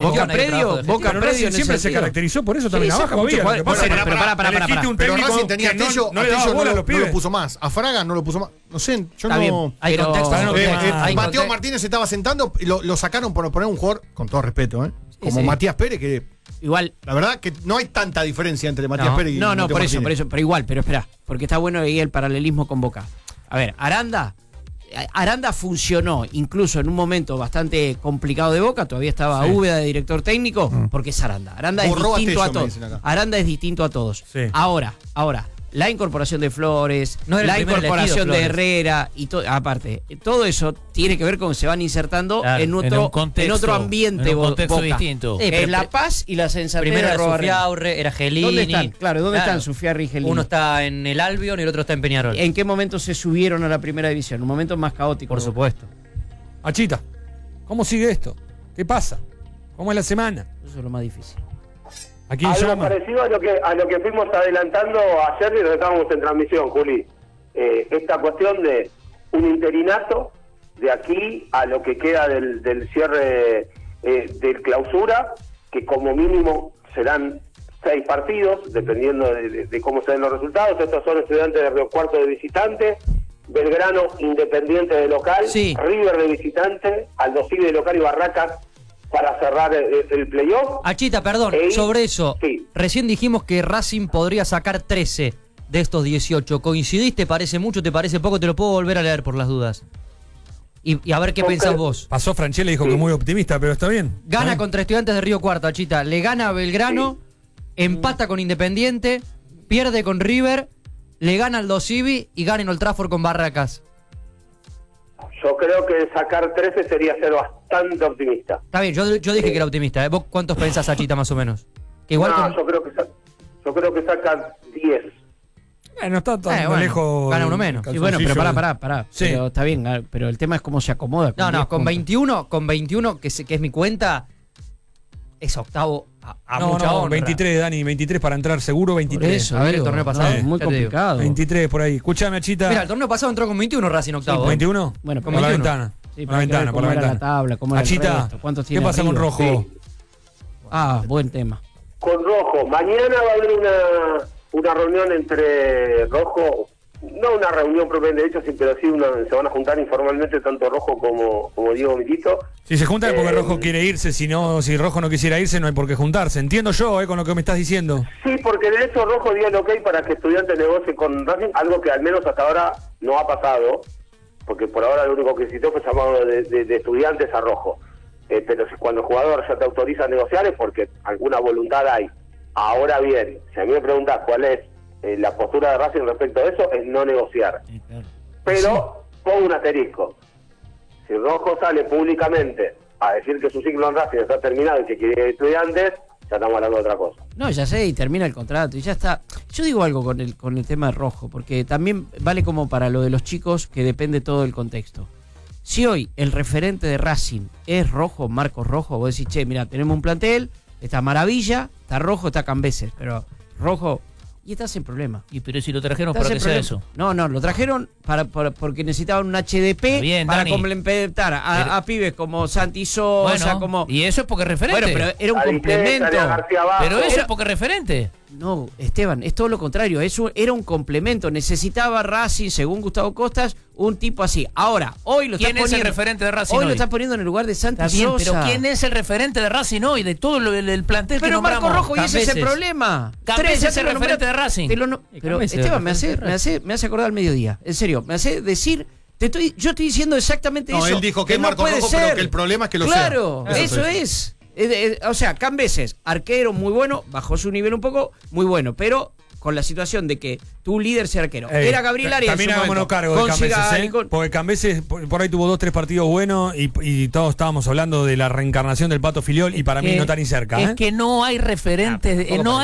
Boca Predio siempre se caracterizó por eso también abajo. Pero Racing tenía Tello, no lo puso más. A Fraga no lo puso más. No sé, yo no. Hay contexto. Mateo Martínez estaba sentando y lo sacaron por poner un jugador, con todo respeto, como Matías Pérez, que igual. La verdad que no hay tanta diferencia entre Matías Pérez y No, por eso, Martínez. pero igual, pero espera, porque está bueno ahí el paralelismo con Boca. A ver, Aranda funcionó incluso en un momento bastante complicado de Boca, todavía estaba Úbeda de director técnico, porque es Aranda. Aranda es distinto a todos. Aranda es distinto a todos. Sí. Ahora, la incorporación de Flores, la incorporación de Herrera y aparte, todo eso tiene que ver con que se van insertando en otro ambiente, en un contexto Boca, distinto. La paz y la sensatez. Primero era Sufiaurre, era Gelini. ¿Dónde están? ¿Dónde están Sufiaurre y Gelini? Uno está en el Albion y el otro está en Peñarol. ¿En qué momento se subieron a la primera división? Un momento más caótico. Por supuesto. Achita, ¿cómo sigue esto? ¿Qué pasa? ¿Cómo es la semana? Eso es lo más difícil. Algo parecido a lo que fuimos adelantando ayer y lo estábamos en transmisión, Juli. Esta cuestión de un interinato de aquí a lo que queda del cierre del clausura, que como mínimo serán 6 partidos, dependiendo de cómo se den los resultados. Estos son Estudiantes de Río Cuarto de visitante, Belgrano Independiente de local, River de visitante, Aldo Civi de local y Barracas para cerrar el playoff. Achita, perdón, sobre eso. Recién dijimos que Racing podría sacar 13 de estos 18. ¿Coincidiste? ¿Parece mucho? ¿Te parece poco? Te lo puedo volver a leer por las dudas. Y a ver qué pensás vos. Pasó Franchella y dijo que muy optimista, pero está bien. Gana contra Estudiantes de Río Cuarto, Achita. Le gana a Belgrano, empata con Independiente, pierde con River, le gana al Aldo Civi y gana en Old Trafford con Barracas. Yo creo que sacar 13 sería ser bastante optimista. Está bien, yo dije que era optimista. ¿Vos cuántos pensás, Achita, más o menos? Que igual yo creo que saca 10. No está tan lejos. Gana uno menos. Y bueno, pero pará. Sí. Pero está bien, pero el tema es cómo se acomoda. Con 21, que es mi cuenta, es octavo a mucha honra. 23, Dani, 23 para entrar seguro, 23. Eso, a ver, el torneo pasado. Muy complicado. 23 por ahí. Escuchame, Achita. Mira, el torneo pasado entró con 21 Racing octavo. ¿21? Bueno, con la ventana. Sí, por la ventana. La tabla, Achita, ¿qué pasa con Rojo? Sí. Buen tema. Con Rojo, mañana va a haber una reunión entre Rojo, no una reunión propiamente de hecho, pero sí se van a juntar informalmente tanto Rojo como Diego Milito. Si se juntan es porque Rojo quiere irse, si Rojo no quisiera irse no hay por qué juntarse. Entiendo yo, con lo que me estás diciendo. Sí, porque de hecho Rojo dio el ok para que Estudiantes negocie con Racing, algo que al menos hasta ahora no ha pasado, porque por ahora lo único que citó fue llamado de Estudiantes a Rojo. Pero cuando el jugador ya te autoriza a negociar es porque alguna voluntad hay. Ahora bien, si a mí me preguntas cuál es la postura de Racing respecto a eso, es no negociar. Sí, claro. Pero pongo un asterisco. Si Rojo sale públicamente a decir que su ciclo en Racing está terminado y que quiere Estudiantes, ya estamos hablando de otra cosa. No, ya sé, y termina el contrato y ya está. Yo digo algo con el tema de Rojo, porque también vale como para lo de los chicos, que depende todo del contexto. Si hoy el referente de Racing es Rojo, Marcos Rojo, vos decís, che, mira, tenemos un plantel, está Maravilla, está Rojo, está Cambeses, pero Rojo, y estás en problema. ¿Y pero si lo trajeron para que sea eso? No, lo trajeron porque necesitaban un HDP bien, para complementar a pibes como Santi Sosa, como... Y eso es porque es referente. Bueno, pero era un complemento. Pero eso es porque es referente. No, Esteban, es todo lo contrario. Eso era un complemento. Necesitaba Racing, según Gustavo Costas, un tipo así. Ahora, hoy lo están poniendo... ¿Quién es el referente de Racing hoy? Lo están poniendo en el lugar de Santi Sosa. Pero ¿quién es el referente de Racing hoy? De todo el plantel que nombramos. Pero Marco Rojo, y ese es el problema. Cambeses es el referente de Racing. Pero Esteban, me hace acordar al mediodía. En serio, me hace decir... Yo estoy diciendo exactamente eso. No, él dijo que es Marco Rojo, pero que el problema es que lo sea. Claro, eso es. O sea, Cambeses, arquero muy bueno, bajó su nivel un poco, muy bueno, pero con la situación de que tu líder sea arquero. Era Gabriel Arias. También hagámonos cargo de Cambeses, porque Cambeses por ahí tuvo 2-3 partidos buenos y todos estáamos hablando de la reencarnación del Pato Filiol y para mí no está ni cerca. Es que no hay referentes, en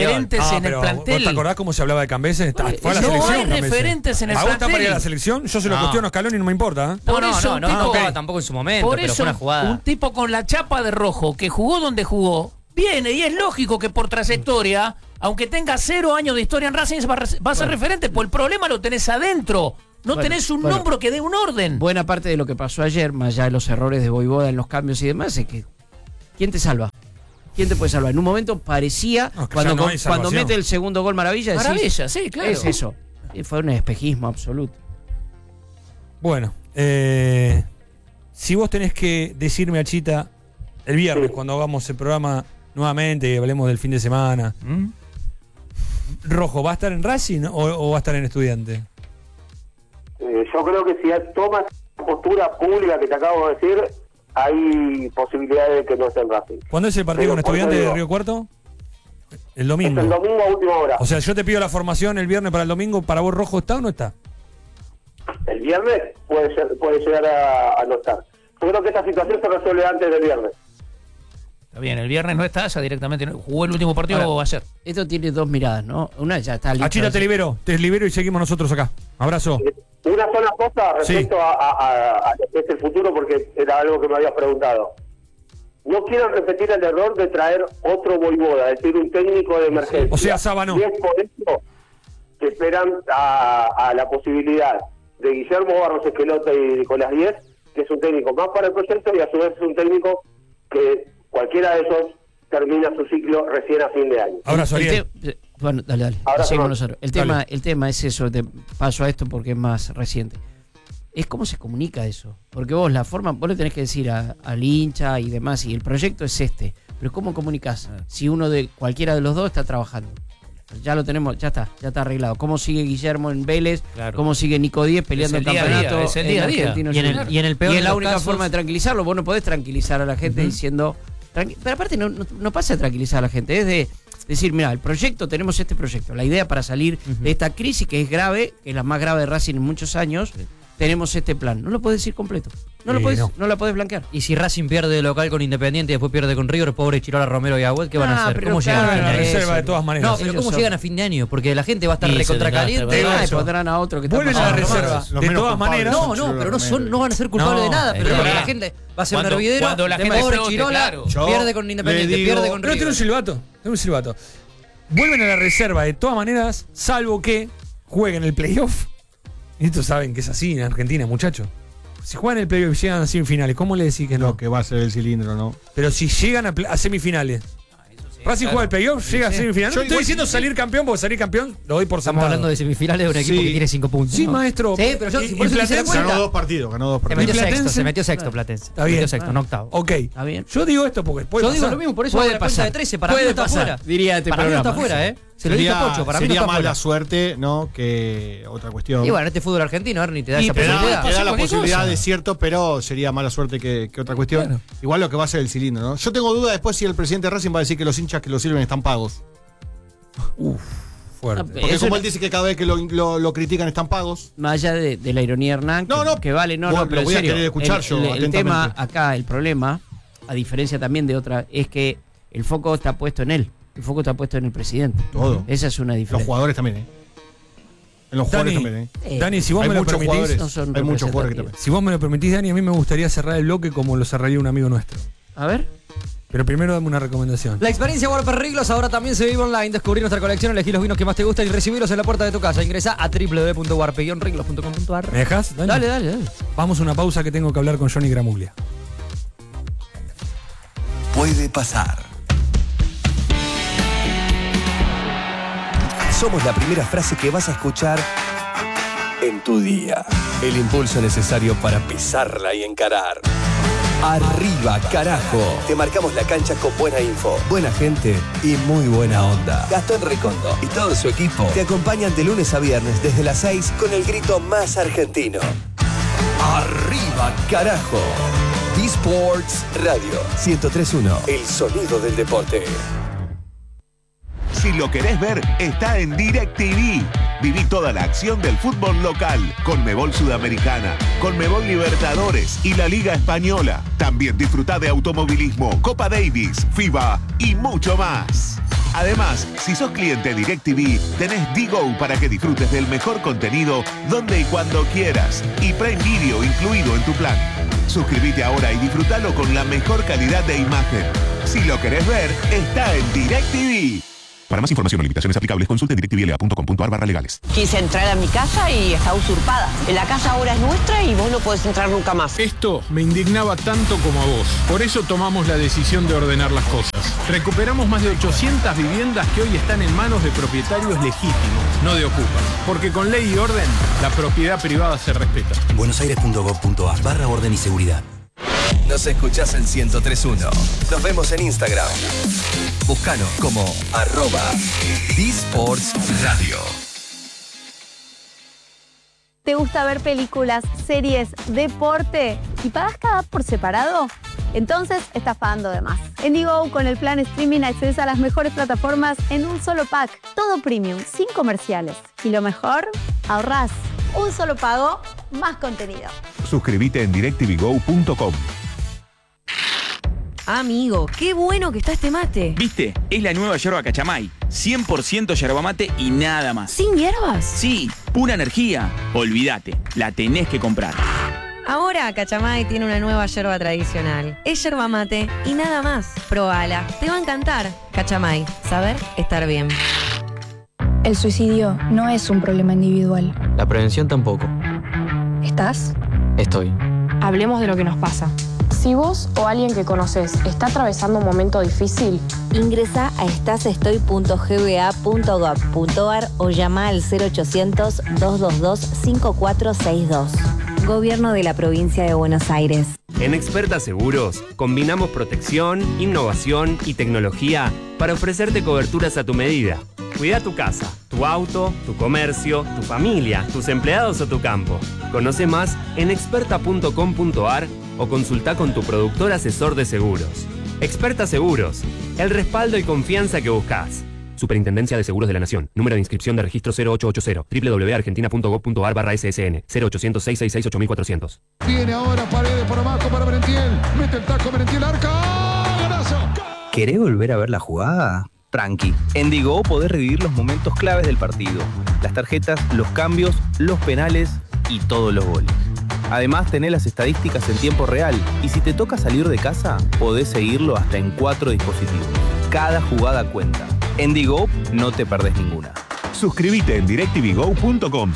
el plantel. ¿Vos te acordás cómo se hablaba de Cambeses? Fue a la selección. No hay referentes en el plantel. ¿A vos está para ir a la selección? Yo se lo cuestiono a Scaloni y no me importa. No, tampoco en su momento, por pero eso, fue una jugada. Un tipo con la chapa de Rojo, que jugó donde jugó, viene y es lógico que por trayectoria, aunque tenga 0 años de historia en Racing, va a ser referente, pues el problema lo tenés adentro. No tenés un nombre que dé un orden. Buena parte de lo que pasó ayer, más allá de los errores de Voivoda en los cambios y demás, es que ¿quién te salva? ¿quién te puede salvar? En un momento parecía, cuando mete el segundo gol Maravilla, sí, claro. Es eso. Y fue un espejismo absoluto. Bueno, si vos tenés que decirme, Achita, el viernes, cuando hagamos el programa nuevamente y hablemos del fin de semana, Rojo, ¿va a estar en Racing o va a estar en Estudiante? Yo creo que si tomas la postura pública que te acabo de decir, hay posibilidades de que no esté en Racing. ¿Cuándo es el partido con Estudiante de Río Cuarto? El domingo. Es el domingo a última hora. O sea, yo te pido la formación el viernes para el domingo. ¿Para vos Rojo está o no está? El viernes puede llegar a no estar. Yo creo que esta situación se resuelve antes del viernes. Está bien, el viernes no está, ya directamente jugó el último partido o va a ser. Esto tiene dos miradas, ¿no? Una ya está lista. Achita, te libero y seguimos nosotros acá. Abrazo. Una sola cosa respecto a lo que es el futuro, porque era algo que me habías preguntado. No quiero repetir el error de traer otro Voivoda, es decir, un técnico de emergencia. O sea, Sábano. Y es por eso que esperan a la posibilidad de Guillermo Barros Esqueloto y Nicolás Díez, que es un técnico más para el proyecto y a su vez es un técnico que cualquiera de ellos termina su ciclo recién a fin de año. Abrazo, Ariel. Bueno, dale. Seguimos nosotros. El tema es eso, te paso a esto porque es más reciente. Es cómo se comunica eso. Porque vos le tenés que decir al hincha y demás, y el proyecto es este. Pero ¿cómo comunicás? Si uno de cualquiera de los dos está trabajando. Ya lo tenemos, ya está arreglado. ¿Cómo sigue Guillermo en Vélez? Claro. ¿Cómo sigue Nico Díez peleando el campeonato? Es el día a día. Y es la única forma de tranquilizarlo. Vos no podés tranquilizar a la gente diciendo... Pero aparte no pasa a tranquilizar a la gente, es de decir, mira, tenemos este proyecto, la idea para salir de esta crisis que es grave, que es la más grave de Racing en muchos años, tenemos este plan. No lo podés decir completo, no la podés blanquear. Y si Racing pierde de local con Independiente y después pierde con River, pobre Chirola, Romero y Agüed, ¿qué van a hacer? ¿Cómo llegan a fin de año? Reserva de todas maneras. No, pero ¿cómo llegan a fin de año? Porque la gente va a estar recontracaliente. Pondrán a otro que está vuelven a la reserva. De todas maneras. Pero no van a ser culpables de nada. Pero la gente va a ser un hervidero. Cuando la gente pobre Chirola pierde con Independiente, pierde con River. Pero tengo un silbato. Vuelven a la reserva de todas maneras, salvo que jueguen el playoff. Y estos saben que es así en Argentina, muchachos. Si juegan el playoff y llegan a semifinales, ¿cómo le decís que no? Lo que va a ser el cilindro, ¿no? Pero si llegan a semifinales. Racing juega el playoff, llega a semifinales. No estoy diciendo salir campeón, porque salir campeón lo doy por sentado. Estamos hablando de semifinales de un equipo que tiene 5 puntos. Sí, maestro. Sí, pero yo ganó dos partidos. Se metió sexto Platense. Está bien. Se metió sexto, no octavo. Ok. Está bien. Yo digo esto porque puede pasar. Yo digo lo mismo, por eso puede pasar de 13. Para mí no está afuera. Diría este programa. Para mí no está afuera, Se lo dijo Pocho, para mí no está sería afuera. más la suerte, ¿no? Que otra cuestión. Y bueno, este fútbol argentino, Ernie, te da esa posibilidad. Te da la posibilidad de cierto, pero sería mala suerte que otra cuestión. Bueno. Igual lo que va a ser el cilindro, ¿no? Yo tengo duda después si el presidente de Racing va a decir que los hinchas que lo sirven están pagos. Fuerte. Porque como él dice que cada vez que lo critican están pagos. Más allá de la ironía, Hernán, que vale, pero lo voy a querer escuchar el tema acá, el problema, a diferencia también de otra, es que el foco está puesto en él. El foco está puesto en el presidente. Todo. Esa es una diferencia. Los jugadores también, En los jugadores también, Dani, si vos me lo permitís, hay muchos jugadores que también. Si vos me lo permitís, Dani, a mí me gustaría cerrar el bloque como lo cerraría un amigo nuestro. A ver. Pero primero dame una recomendación. La experiencia Warper Riglos ahora también se vive online. Descubrí nuestra colección, elegí los vinos que más te gustan y recibirlos en la puerta de tu casa. Ingresa a www.warpe-riglos.com.ar. ¿Me dejas, Dani? Dale. Vamos a una pausa que tengo que hablar con Johnny Gramuglia. Puede pasar. Somos la primera frase que vas a escuchar en tu día. El impulso necesario para pisarla y encarar. Arriba, carajo. Te marcamos la cancha con buena info, buena gente y muy buena onda. Gastón Recondo y todo su equipo te acompañan de lunes a viernes desde las 6 con el grito más argentino. Arriba, carajo. eSports Radio 103.1. El sonido del deporte. Si lo querés ver, está en DirecTV. Viví toda la acción del fútbol local, Conmebol Sudamericana, Conmebol Libertadores y la Liga Española. También disfrutá de automovilismo, Copa Davis, FIBA y mucho más. Además, si sos cliente DirecTV, tenés D-Go para que disfrutes del mejor contenido donde y cuando quieras. Y Prime Video incluido en tu plan. Suscríbete ahora y disfrutalo con la mejor calidad de imagen. Si lo querés ver, está en DirecTV. Para más información o limitaciones aplicables, consulte directivela.com.ar/legales. Quise entrar a mi casa y está usurpada. La casa ahora es nuestra y vos no podés entrar nunca más. Esto me indignaba tanto como a vos. Por eso tomamos la decisión de ordenar las cosas. Recuperamos más de 800 viviendas que hoy están en manos de propietarios legítimos, no de ocupas. Porque con ley y orden, la propiedad privada se respeta. buenosaires.gov.ar/orden y seguridad. Nos escuchás en 103.1. Nos vemos en Instagram. Búscanos como @dsportsradio. ¿Te gusta ver películas, series, deporte y pagas cada app por separado? Entonces estás pagando de más. En Digo, con el plan streaming accedes a las mejores plataformas en un solo pack. Todo premium, sin comerciales. Y lo mejor, ahorrás. Un solo pago, más contenido. Suscríbete en directivigo.com. Amigo, qué bueno que está este mate. ¿Viste? Es la nueva yerba Cachamay. 100% yerba mate y nada más. ¿Sin hierbas? Sí, pura energía. Olvídate, la tenés que comprar. Ahora Cachamay tiene una nueva yerba tradicional. Es yerba mate y nada más. Probala, te va a encantar. Cachamay, saber estar bien. El suicidio no es un problema individual. La prevención tampoco. ¿Estás? Estoy. Hablemos de lo que nos pasa. Si vos o alguien que conoces está atravesando un momento difícil, ingresa a estasestoy.gba.gov.ar o llama al 0800-222-5462. Gobierno de la Provincia de Buenos Aires. En Experta Seguros combinamos protección, innovación y tecnología para ofrecerte coberturas a tu medida. Cuida tu casa, tu auto, tu comercio, tu familia, tus empleados o tu campo. Conoce más en experta.com.ar o consulta con tu productor asesor de seguros. Experta Seguros, el respaldo y confianza que buscas. Superintendencia de Seguros de la Nación. Número de inscripción de registro 0880. www.argentina.gov.ar/ssn. 0800-666-8400. Viene ahora Paredes por abajo para Merentiel. Mete el taco Merentiel, arca. ¡Golazo! ¿Querés volver a ver la jugada? Tranqui. En Digo podés revivir los momentos claves del partido. Las tarjetas, los cambios, los penales y todos los goles. Además, tenés las estadísticas en tiempo real. Y si te toca salir de casa, podés seguirlo hasta en 4 dispositivos. Cada jugada cuenta. En Digo no te perdés ninguna. Suscríbete en directivigo.com.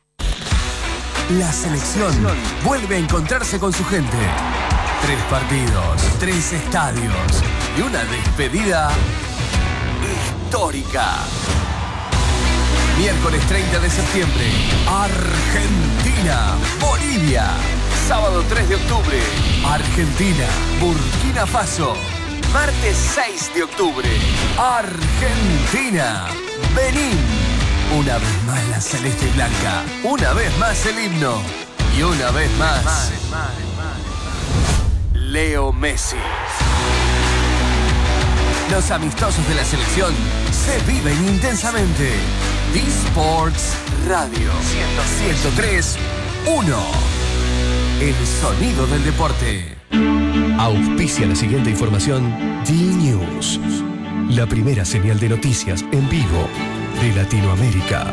La selección vuelve a encontrarse con su gente. 3 partidos, 3 estadios y una despedida histórica. Miércoles 30 de septiembre, Argentina, Bolivia. Sábado 3 de octubre, Argentina, Burkina Faso. Martes 6 de octubre, Argentina, Benín. Una vez más la celeste y blanca, una vez más el himno y una vez más Leo Messi. Los amistosos de la selección se viven intensamente. D-Sports Radio 103.1. El sonido del deporte. Auspicia la siguiente información D-News, la primera señal de noticias en vivo de Latinoamérica.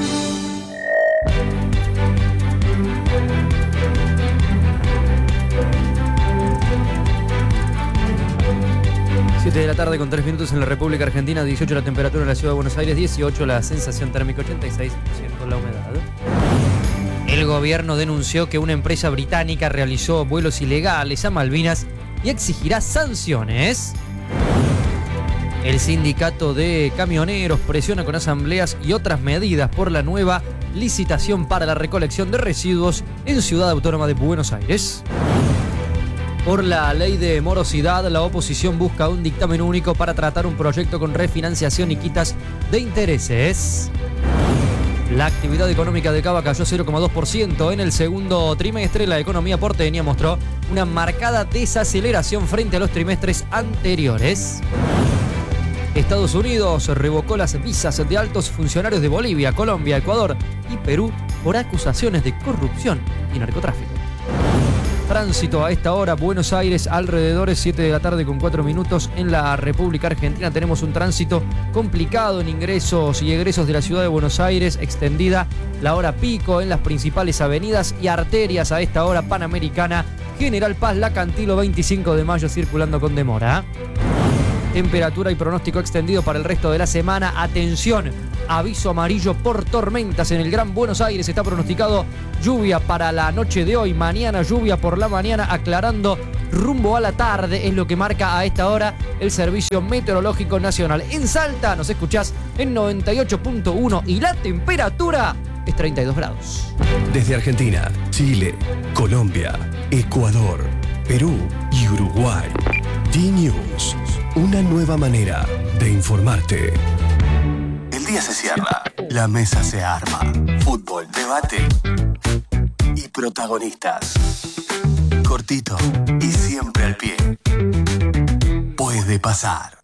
De la tarde con 3 minutos en la República Argentina, 18 la temperatura en la ciudad de Buenos Aires, 18 la sensación térmica, 86% la humedad. El gobierno denunció que una empresa británica realizó vuelos ilegales a Malvinas y exigirá sanciones. El sindicato de camioneros presiona con asambleas y otras medidas por la nueva licitación para la recolección de residuos en Ciudad Autónoma de Buenos Aires. Por la ley de morosidad, la oposición busca un dictamen único para tratar un proyecto con refinanciación y quitas de intereses. La actividad económica de Cava cayó 0,2% en el segundo trimestre. La economía porteña mostró una marcada desaceleración frente a los trimestres anteriores. Estados Unidos revocó las visas de altos funcionarios de Bolivia, Colombia, Ecuador y Perú por acusaciones de corrupción y narcotráfico. Tránsito a esta hora, Buenos Aires, alrededores 7 de la tarde con 4 minutos. En la República Argentina tenemos un tránsito complicado en ingresos y egresos de la ciudad de Buenos Aires, extendida la hora pico en las principales avenidas y arterias a esta hora: Panamericana, General Paz, La Cantilo, 25 de mayo circulando con demora. temperatura y pronóstico extendido para el resto de la semana. Atención, aviso amarillo por tormentas en el Gran Buenos Aires. Está pronosticado lluvia para la noche de hoy, mañana lluvia por la mañana, aclarando rumbo a la tarde, es lo que marca a esta hora el Servicio Meteorológico Nacional. En Salta nos escuchás en 98.1 y la temperatura es 32 grados. Desde Argentina, Chile, Colombia, Ecuador, Perú y Uruguay. D-News, una nueva manera de informarte. El día se cierra, la mesa se arma. Fútbol, debate y protagonistas. Cortito y siempre al pie. Puede pasar.